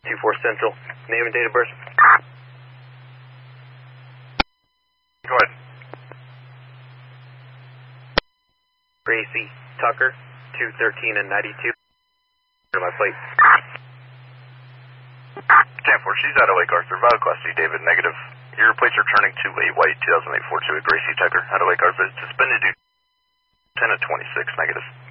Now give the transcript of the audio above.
24 Central. Name and date of birth? Go ahead. Gracie Tucker, 213 and 92. My plate. 10-4, she's out of Lake Arthur. Vital Class C, David, negative. Your plates are turning to a white 2008 Ford Civic Gracie Tucker out of Lake Arthur. Suspended due 10 at 26, negative.